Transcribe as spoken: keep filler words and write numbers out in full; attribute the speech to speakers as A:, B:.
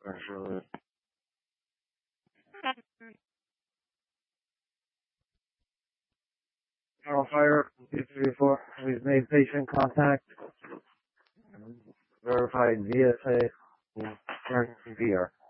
A: Actually. Carl Fire, two three four. We've made patient contact. Verified V S A. Emergency V R.